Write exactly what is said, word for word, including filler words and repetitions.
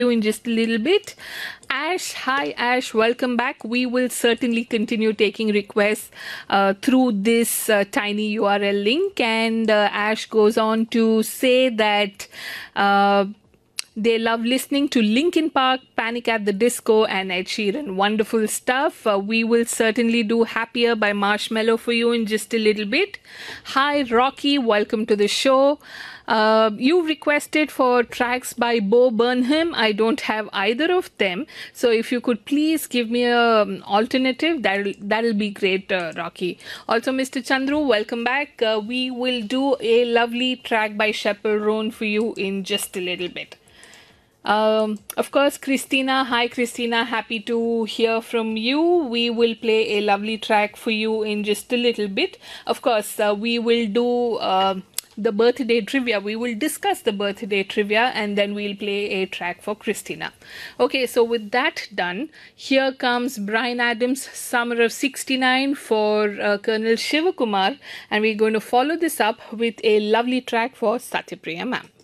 in just a little bit. Ash, hi Ash, welcome back. We will certainly continue taking requests uh, through this uh, tiny U R L link, and uh, Ash goes on to say that uh, they love listening to Linkin Park, Panic at the Disco, and Ed Sheeran. Wonderful stuff. Uh, we will certainly do Happier by Marshmello for you in just a little bit. Hi, Rocky. Welcome to the show. Uh, you requested for tracks by Bo Burnham. I don't have either of them. So if you could please give me an um, alternative, that'll, that'll be great, uh, Rocky. Also, Mister Chandru, welcome back. Uh, we will do a lovely track by Shepherd Roan for you in just a little bit. Um, of course, Christina. Hi, Christina. Happy to hear from you. We will play a lovely track for you in just a little bit. Of course, uh, we will do uh, the birthday trivia. We will discuss the birthday trivia and then we'll play a track for Christina. Okay, so with that done, here comes Bryan Adams' Summer of sixty-nine for uh, Colonel Shivakumar, and we're going to follow this up with a lovely track for Satyapriya ma'am.